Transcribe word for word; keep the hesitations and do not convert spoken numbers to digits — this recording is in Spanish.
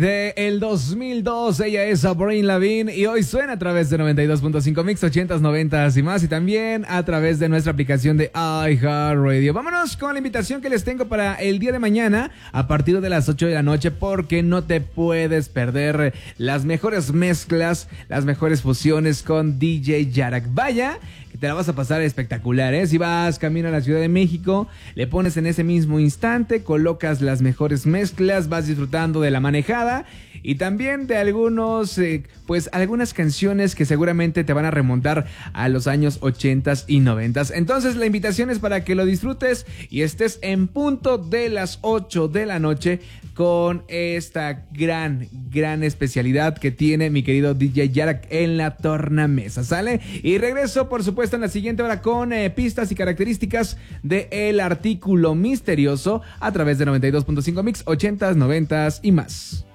De el dos mil dos, ella es Avril Lavigne y hoy suena a través de noventa y dos punto cinco Mix, ochentas, noventas y más, y también a través de nuestra aplicación de iHeartRadio. Vámonos con la invitación que les tengo para el día de mañana a partir de las ocho de la noche, porque no te puedes perder las mejores mezclas, las mejores fusiones con D J Yarak. Vaya, que te la vas a pasar espectacular, ¿eh? Si vas camino a la Ciudad de México, le pones en ese mismo instante, colocas las mejores mezclas, vas disfrutando de la manejada y también de algunos, eh, pues algunas canciones que seguramente te van a remontar a los años ochentas y noventas. Entonces la invitación es para que lo disfrutes y estés en punto de las ocho de la noche con esta gran, gran especialidad que tiene mi querido D J Yarak en la tornamesa, ¿sale? Y regreso, por supuesto, en la siguiente hora con eh, pistas y características de El Artículo Misterioso a través de noventa y dos punto cinco Mix, ochentas, noventas y más.